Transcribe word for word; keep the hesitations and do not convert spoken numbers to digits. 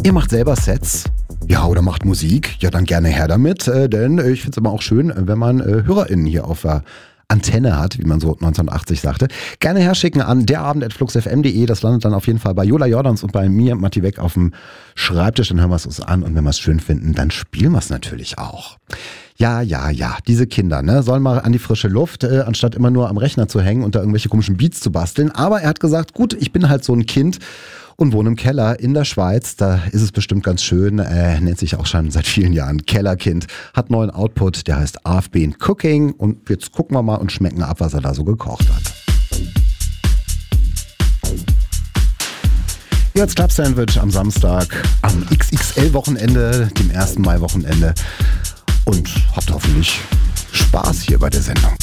Ihr macht selber Sets? Ja, oder macht Musik? Ja, dann gerne her damit, äh, denn ich finde es immer auch schön, wenn man äh, HörerInnen hier auf der Antenne hat, wie man so neunzehnhundertachtzig sagte. Gerne herschicken an derabend at fluxfm punkt de. Das landet dann auf jeden Fall bei Jola Jordans und bei mir, Matti Weck, auf dem Schreibtisch. Dann hören wir es uns an und wenn wir es schön finden, dann spielen wir es natürlich auch. Ja, ja, ja, diese Kinder, ne, sollen mal an die frische Luft, äh, anstatt immer nur am Rechner zu hängen und da irgendwelche komischen Beats zu basteln. Aber er hat gesagt, gut, ich bin halt so ein Kind und wohne im Keller in der Schweiz. Da ist es bestimmt ganz schön. Äh, nennt sich auch schon seit vielen Jahren Kellerkind. Hat neuen Output, der heißt I've Been Cooking. Und jetzt gucken wir mal und schmecken ab, was er da so gekocht hat. Jetzt Club Sandwich am Samstag, am X X L-Wochenende, dem ersten Mai-Wochenende. Und habt hoffentlich Spaß hier bei der Sendung.